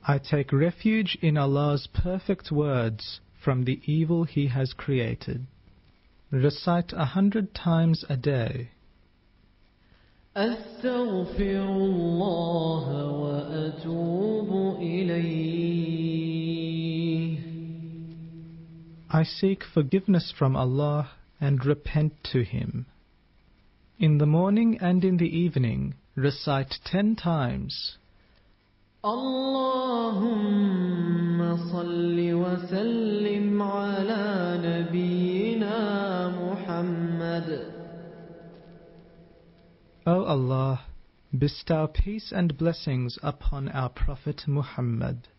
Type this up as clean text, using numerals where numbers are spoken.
I take refuge in Allah's perfect words from the evil He has created. Recite 100 times a day. أستغفر الله وأتوب إليه. I seek forgiveness from Allah and repent to Him. In the morning and in the evening, recite 10 times. اللهم صل وسلم على نبينا محمد. O Allah, bestow peace and blessings upon our Prophet Muhammad.